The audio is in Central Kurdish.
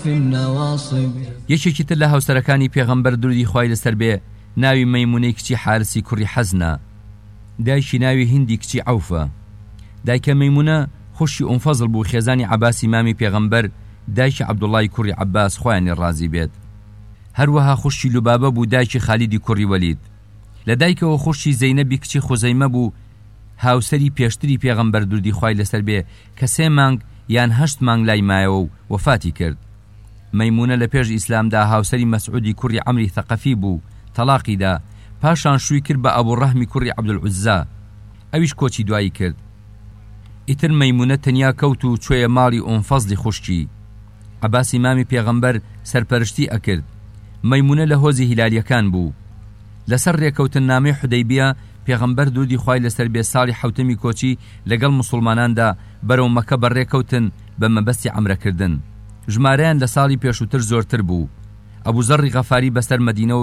في النواصب. یەکێکی تر لە هاوسەرەکانی پێغەمبەر درودی خوای لەسەر بێ ناوی مەیمونەی کچی حارسی کوڕی حەزنە، دایکی ناوی هیندی کچی عەوفە. دایکە مەیمونە خوشی ئونفەزڵ بوو، خێزانی عەباسی مامی پێغەمبەر، دایکی عەبدوڵای کوڕی عەباس خۆیانی ڕازی بێت. هەروەها خوشی لوبابە بوو، دایکی خالیدی کوڕی وەلید. لە دایکەوە خوشی زەینەبی کچی خوزەیمە بوو، هاوسەری پێشتری پێغەمبەر درودی خوای لەسەر بێ کە 3 مانگ یان 8 مانگ لای مایەوە و وەفاتی کرد. مەیمونە لە پێش ئیسلامدا هاوسەری مەسعودی کوڕی عەمری ثەقەفی بوو، تەلاقیدا، پاشان شووی کرد بە ئەبوڕەحمی کوڕی عەبدولعوزا، ئەویش کۆچی دوایی کرد. ئیتر مەیمونە تەنیا کەوت و چۆیە ماڵی ئونفەزڵی خوشکی. عەباسی مامی پێغەمبەر سەرپەرشتی ئەکرد. مەیمونە لە هۆزی هیلالیەکان بوو. لەسەر ڕێکەوتن نامەی حودەیبیە پێغەمبەر درودی خوای لەسەر بێ ساڵی 7ەمی کۆچی لەگەڵ موسڵماناندا بەرەو مەکە بەڕێکەوتن بە مەبەستی عەمرەکردن. ژمارەیان لە ساڵی پێشووتر زۆرتر بوو. ئەبوزەڕی غەفاری بەسەر مەدینە